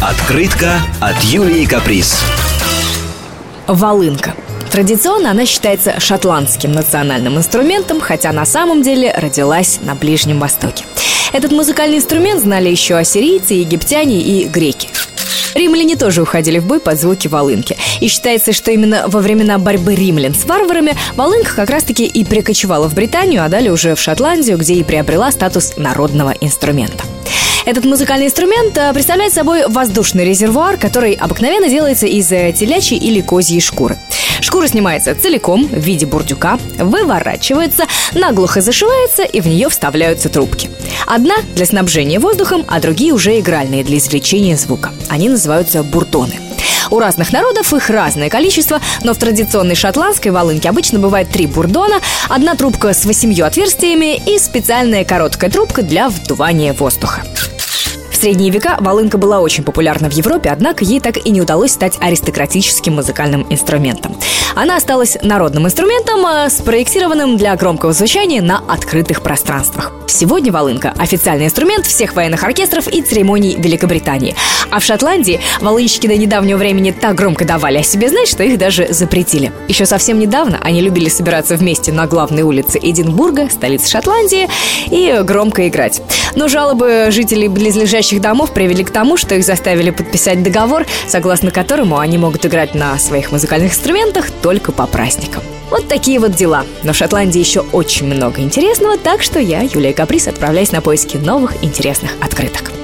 Открытка от Юлии Каприз. Волынка. Традиционно она считается шотландским национальным инструментом, хотя на самом деле родилась на Ближнем Востоке. Этот музыкальный инструмент знали еще ассирийцы, египтяне и греки. Римляне тоже уходили в бой под звуки волынки. И считается, что именно во времена борьбы римлян с варварами волынка как раз-таки и перекочевала в Британию, а далее уже в Шотландию, где и приобрела статус народного инструмента. Этот музыкальный инструмент представляет собой воздушный резервуар, который обыкновенно делается из телячьей или козьей шкуры. Шкура снимается целиком в виде бурдюка, выворачивается, наглухо зашивается, и в нее вставляются трубки. Одна для снабжения воздухом, а другие уже игральные для извлечения звука. Они называются бурдоны. У разных народов их разное количество, но в традиционной шотландской волынке обычно бывает 3 бурдона, одна трубка с 8 отверстиями и специальная короткая трубка для вдувания воздуха. В средние века волынка была очень популярна в Европе, однако ей так и не удалось стать аристократическим музыкальным инструментом. Она осталась народным инструментом, спроектированным для громкого звучания на открытых пространствах. Сегодня волынка – официальный инструмент всех военных оркестров и церемоний Великобритании. А в Шотландии волынщики до недавнего времени так громко давали о себе знать, что их даже запретили. Еще совсем недавно они любили собираться вместе на главной улице Эдинбурга, столицы Шотландии, и громко играть. Но жалобы жителей близлежащих домов привели к тому, что их заставили подписать договор, согласно которому они могут играть на своих музыкальных инструментах только по праздникам. Вот такие вот дела. Но в Шотландии еще очень много интересного, так что я, Юлия Каприз, отправляюсь на поиски новых интересных открыток.